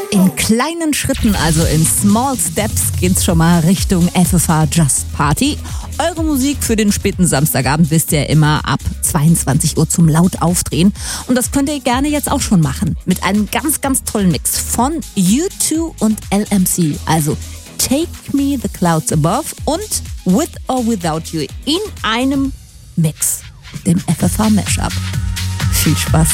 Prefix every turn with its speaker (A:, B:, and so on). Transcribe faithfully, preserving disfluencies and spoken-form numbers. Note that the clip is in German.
A: In kleinen Schritten, also in Small Steps, geht's schon mal Richtung F F H Just Party. Eure Musik für den späten Samstagabend wisst ihr immer ab zweiundzwanzig Uhr zum laut aufdrehen. Und das könnt ihr gerne jetzt auch schon machen. Mit einem ganz, ganz tollen Mix von U zwei und L M C. Also Take Me the Clouds Above und With or Without You in einem Mix, dem F F H Mashup. Viel Spaß!